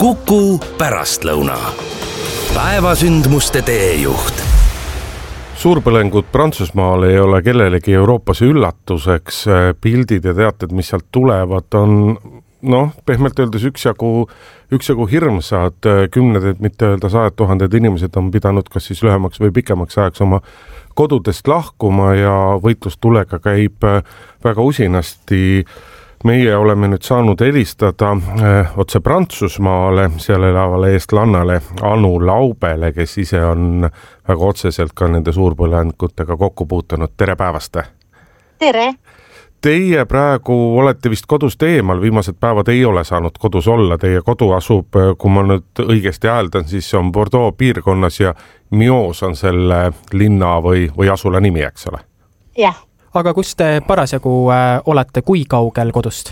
Kuku pärastlõuna. Päevasündmuste teejuht. Suurpõlengud Prantsusmaal ei ole kellelegi Euroopas üllatuseks. Pildid ja teated, mis sealt tulevad, on pehmelt öeldes üksjagu hirmsad. Kümned, et mitte öelda 100 000 inimesed on pidanud kas siis lühemaks või pikemaks ajaks oma kodudest lahkuma ja võitlus tulega käib väga usinasti. Meie oleme nüüd saanud helistada otse Prantsusmaale, seal elavale eestlannale Anu Laubele, kes ise on väga otseselt ka nende suurpõlengutega kokku puutunud. Tere päevast! Tere! Teie praegu olete vist kodust eemal, viimased päevad ei ole saanud kodus olla. Teie kodu asub, kui ma nüüd õigesti hääldan, siis on Bordeaux piirkonnas ja Mios on selle linna või asula nimi, eks ole? Jah. Aga kus te parasjagu olete, kui kaugel kodust?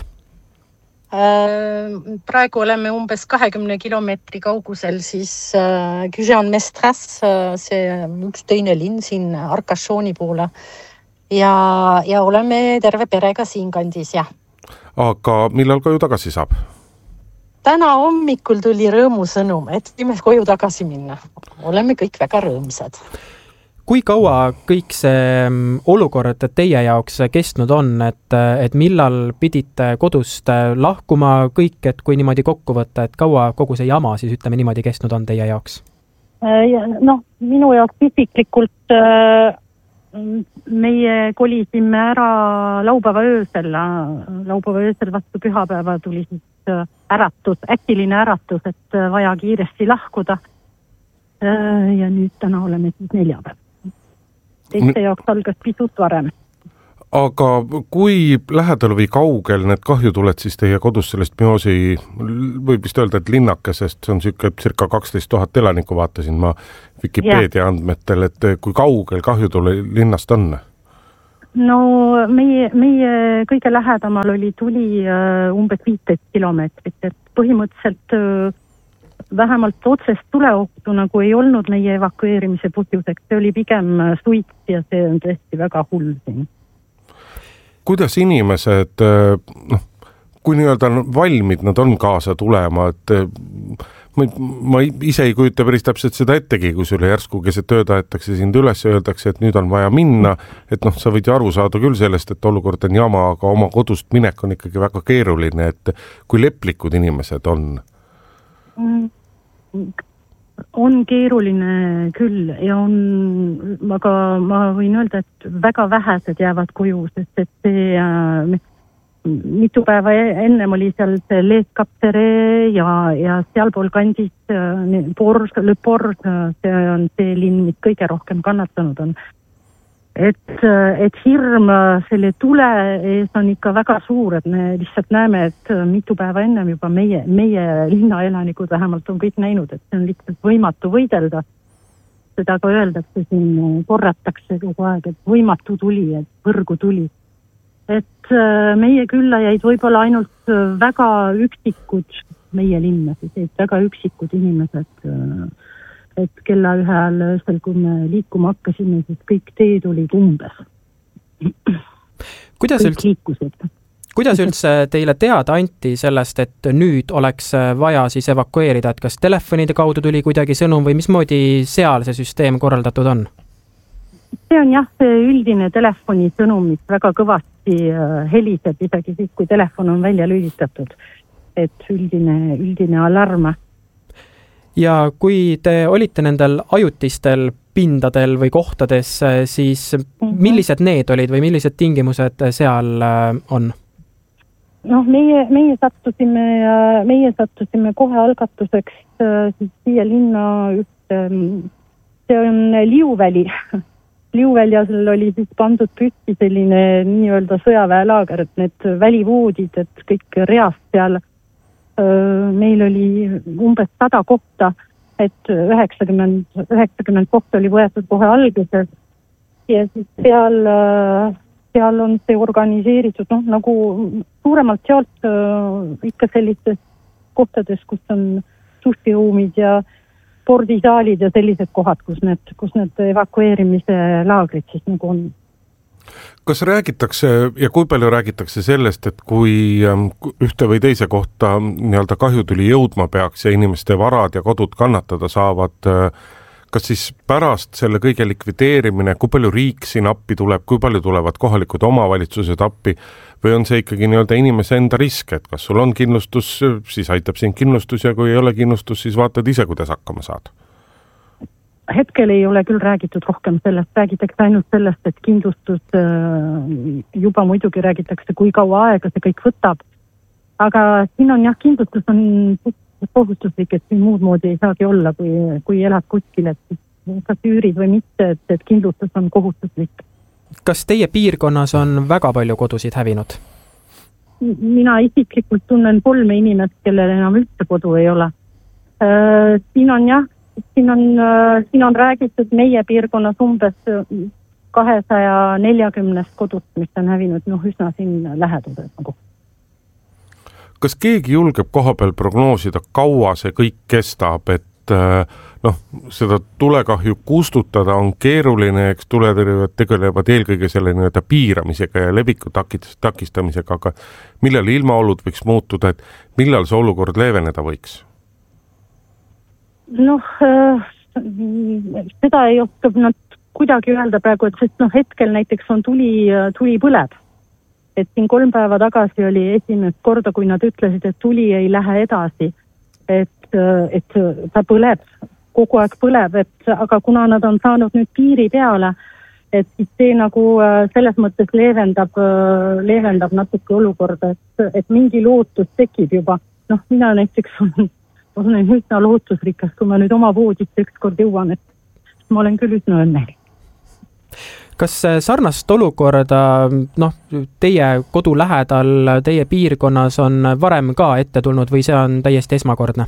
Praegu oleme umbes 20 kilomeetri kaugusel siis Gujan-Mestras, see üks teine linn siin Arcachoni poole. Ja oleme terve perega siin kandis, jah. Aga millal koju tagasi saab? Täna hommikul tuli rõõmusõnum, et võime koju tagasi minna. Oleme kõik väga rõõmsad. Kui kaua kõik see olukord teie jaoks kestnud on, et millal pidite kodust lahkuma kõik, et kui niimoodi kokku võtta, et kaua kogu see jama siis ütleme niimoodi kestnud on teie jaoks? Minu jaoks isiklikult meie kolisime ära laupäeva öösel vastu pühapäeva tuli siis äkiline äratus, et vaja kiiresti lahkuda. Ja nüüd täna oleme siis neljapäev. Teiste jaoks algas pisut varem. Aga kui lähedal või kaugel need kahjutuled siis teie kodus sellest Miosi, võib vist öelda, et linnakesest, see on circa 12 000 elanikku, vaatasin ma Wikipedia andmetel, et kui kaugel kahjutule linnast on? No meie kõige lähedamal oli tuli umbes 15 kilomeetrit, et põhimõtteliselt vähemalt otsest tuleohtu nagu ei olnud meie evakueerimise põhjuseks, see oli pigem suits ja see on tõesti väga hull siin. Kuidas inimesed, kui nii-öelda valmid nad on kaasa tulema, et ma ise ei kujuta päris täpselt seda ettegi, kui sulle järsku keset ööd aetakse sind üles ja öeldakse, et nüüd on vaja minna, et sa võid ju aru saada küll sellest, et olukord on jama, aga oma kodust minek on ikkagi väga keeruline, et kui leplikud inimesed on? On keeruline küll ja aga ma võin öelda, et väga vähesed jäävad koju, sest et see mitu päeva ennem oli seal see Les Capterets ja sealpool kandis Le Port, see on see linn, mis kõige rohkem kannatanud on. Et hirm selle tule ees on ikka väga suur, et me lihtsalt näeme, et mitu päeva ennem juba meie linnaelanikud vähemalt on kõik näinud, et see on lihtsalt võimatu võidelda. Seda ka öeldakse siin, korratakse kogu aeg, et võimatu tuli, et võrgu tuli. Et meie külla jäid võib-olla ainult väga üksikud meie linnas, väga üksikud inimesed, et kella ühe ajal öösel, kui me liikuma hakkasime, siis kõik teed olid umbes. Kuidas üldse teile teada anti sellest, et nüüd oleks vaja siis evakueerida, et kas telefonide kaudu tuli kuidagi sõnum või mismoodi seal see süsteem korraldatud on? See on jah, see üldine telefonisõnum, mis väga kõvasti heliseb isegi siis, kui telefon on välja lülitatud, et üldine alarm. Ja kui te olite nendel ajutistel pindadel või kohtades, siis millised need olid või millised tingimused seal on? Meie sattusime kohe algatuseks siis siia linna see on Liuväli. Liuväljal oli siis pandud püsti selline nii-öelda sõjaväelaager, et need välivoodid, et kõik reast seal. Meil oli umbes 100 kohta, et 90 kohta oli võetud kohe alguses ja siis seal on see organiseeritud, nagu suuremalt sealt ikka sellistes kohtades, kus on suhtiruumid ja spordisaalid ja sellised kohad, kus need evakueerimise laagrid siis nagu on. Kas räägitakse ja kui palju räägitakse sellest, et kui ühte või teise kohta nii-öelda kahjutuli jõudma peaks ja inimeste varad ja kodud kannatada saavad, kas siis pärast selle kõige likvideerimine, kui palju riik siin appi tuleb, kui palju tulevad kohalikud omavalitsused appi või on see ikkagi nii-öelda inimese enda risk, et kas sul on kindlustus, siis aitab sind kindlustus ja kui ei ole kindlustus, siis vaatad ise, kuidas hakkama saad? Hetkel ei ole küll räägitud rohkem sellest, räägitakse ainult sellest, et kindlustus juba muidugi räägitakse, kui kaua aega see kõik võtab. Aga siin on jah, kindlustus on kohustuslik, et siin muud moodi ei saagi olla, kui elad kuskil, et kas üürid või mitte, et kindlustus on kohustuslik. Kas teie piirkonnas on väga palju kodusid hävinud? Mina isiklikult tunnen 3 inimest, kellel enam üldse kodu ei ole. Siin on räägitud meie piirkonnas umbes 240 kodust, mis on hävinud üsna siin läheduses nagu. Kas keegi julgeb kohapeal prognoosida, kaua see kõik kestab, et seda tulekahju kustutada on keeruline, eks tuletõrjujad tegelevad eelkõige selle nii-öelda piiramisega ja leviku takistamisega, aga millal ilmaolud võiks muutuda, et millal see olukord leeveneda võiks? Seda ei oska nad kuidagi öelda praegu, et sest hetkel näiteks on tuli põleb. Et siin 3 päeva tagasi oli esimest korda, kui nad ütlesid, et tuli ei lähe edasi, et ta põleb, kogu aeg põleb, aga kuna nad on saanud nüüd piiri peale, et siis see nagu selles mõttes leevendab natuke olukorda, et mingi lootus tekib juba. Mina näiteks olen üsna lootusrikas, kui ma nüüd oma voodisse ükskord jõuan, et ma olen küll üsna õnnelik. Kas sarnast olukorda teie kodu lähedal, teie piirkonnas on varem ka ette tulnud või see on täiesti esmakordne?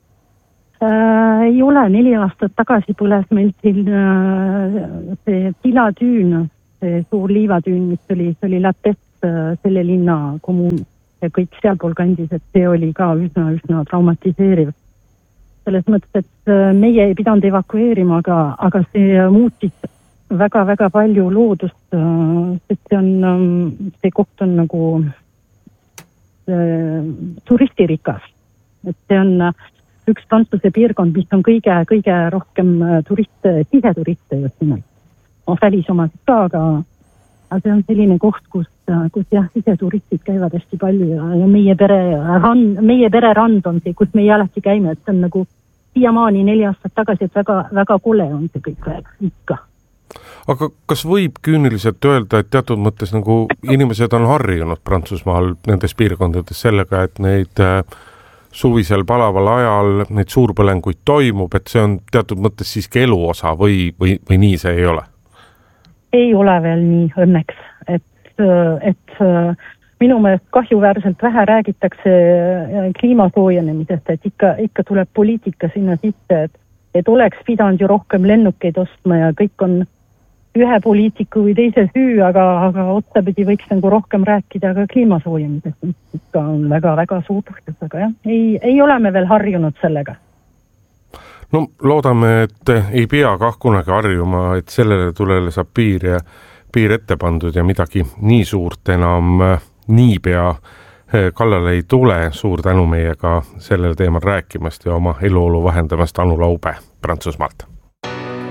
Ei ole, 4 aastat tagasi põles meil siin see Pilatüün, see suur liivatüün, mis oli Lätest selle linna kommuun ja kõik sealpool kandis, et see oli ka üsna traumatiseeriv. Selles mõttes, et meie ei pidanud evakueerima, aga see muutis väga-väga palju loodust, sest see koht on nagu turistirikas. Et see on üks Prantsuse piirkond, mis on kõige rohkem siseturiste just nimelt. Välisomasid ka, aga see on selline koht, kus jah, siseturistid käivad hästi palju ja meie pere rand on see, kus meie alati käime, et see on nagu siiamaani 4 aastat tagasi, et väga kole on see kõik veel ikka. Aga kas võib küüniliselt öelda, et teatud mõttes nagu inimesed on harjunud Prantsusmaal nendes piirkondades sellega, et neid suvisel palaval ajal neid suurpõlenguid toimub, et see on teatud mõttes siiski eluosa või nii see ei ole? Ei ole veel nii õnneks, et minu meelest kahjuväärselt vähe räägitakse kliima soojenemisest, et ikka tuleb poliitika sinna sisse, et oleks pidanud ju rohkem lennukeid ostma ja kõik on ühe poliitiku või teise süü, aga otsapidi võiks nagu rohkem rääkida ka kliima soojemisest, mis ikka on väga-väga suur põhjus, aga jah, ei ole me veel harjunud sellega. No loodame, et ei pea kah kunagi harjuma, et sellele tulele saab piir ette pandud ja midagi nii suurt enam niipea kallale ei tule. Suur tänu meiega sellel teemal rääkimast ja oma eluolu vahendamast, Anu Laube Prantsusmaalt.